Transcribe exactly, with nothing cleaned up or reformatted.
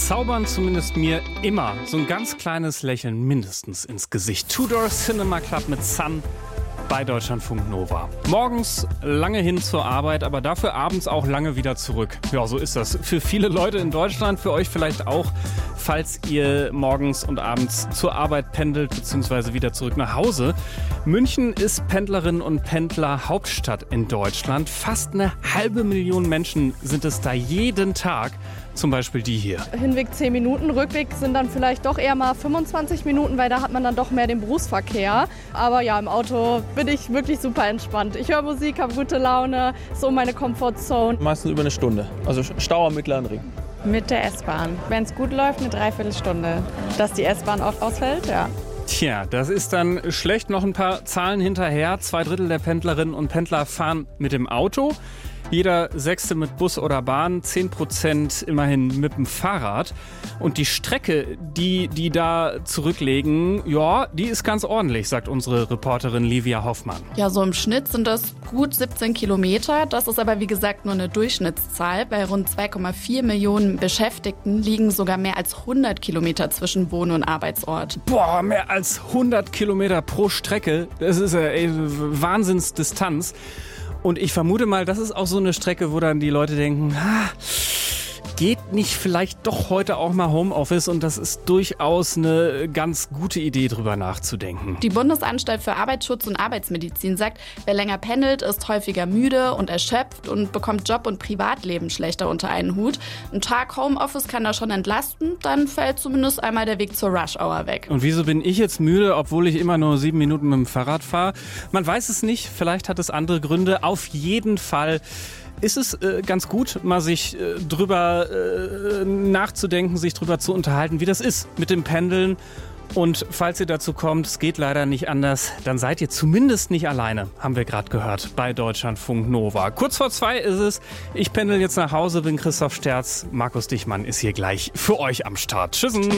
zaubern zumindest mir immer so ein ganz kleines Lächeln mindestens ins Gesicht. Tudor Cinema Club mit Sun bei Deutschlandfunk Nova. Morgens lange hin zur Arbeit, aber dafür abends auch lange wieder zurück. Ja, so ist das. Für viele Leute in Deutschland, für euch vielleicht auch, falls ihr morgens und abends zur Arbeit pendelt bzw. wieder zurück nach Hause. München ist Pendlerinnen und Pendler Hauptstadt in Deutschland. Fast eine halbe Million Menschen sind es da jeden Tag. Zum Beispiel die hier. Hinweg zehn Minuten, Rückweg sind dann vielleicht doch eher mal fünfundzwanzig Minuten, weil da hat man dann doch mehr den Berufsverkehr. Aber ja, im Auto bin ich wirklich super entspannt. Ich höre Musik, habe gute Laune, so meine Comfortzone. Meistens über eine Stunde, also Stau am Mittleren Ring. Mit der S-Bahn. Wenn es gut läuft, eine Dreiviertelstunde. Dass die S-Bahn oft ausfällt, ja. Tja, das ist dann schlecht. Noch ein paar Zahlen hinterher. Zwei Drittel der Pendlerinnen und Pendler fahren mit dem Auto. Jeder Sechste mit Bus oder Bahn, zehn Prozent immerhin mit dem Fahrrad. Und die Strecke, die die da zurücklegen, ja, die ist ganz ordentlich, sagt unsere Reporterin Livia Hoffmann. Ja, so im Schnitt sind das gut siebzehn Kilometer. Das ist aber wie gesagt nur eine Durchschnittszahl. Bei rund zwei Komma vier Millionen Beschäftigten liegen sogar mehr als hundert Kilometer zwischen Wohn- und Arbeitsort. Boah, mehr als hundert Kilometer pro Strecke. Das ist ja ey, Wahnsinnsdistanz. Und ich vermute mal, das ist auch so eine Strecke, wo dann die Leute denken, ah, geht nicht vielleicht doch heute auch mal Homeoffice? Und das ist durchaus eine ganz gute Idee, drüber nachzudenken. Die Bundesanstalt für Arbeitsschutz und Arbeitsmedizin sagt, wer länger pendelt, ist häufiger müde und erschöpft und bekommt Job und Privatleben schlechter unter einen Hut. Ein Tag Homeoffice kann da schon entlasten, dann fällt zumindest einmal der Weg zur Rush-Hour weg. Und wieso bin ich jetzt müde, obwohl ich immer nur sieben Minuten mit dem Fahrrad fahre? Man weiß es nicht, vielleicht hat es andere Gründe. Auf jeden Fall ist es äh, ganz gut, mal sich äh, drüber äh, nachzudenken, sich drüber zu unterhalten, wie das ist mit dem Pendeln. Und falls ihr dazu kommt, es geht leider nicht anders, dann seid ihr zumindest nicht alleine, haben wir gerade gehört, bei Deutschlandfunk Nova. Kurz vor zwei ist es. Ich pendel jetzt nach Hause, bin Christoph Sterz. Markus Dichmann ist hier gleich für euch am Start. Tschüss.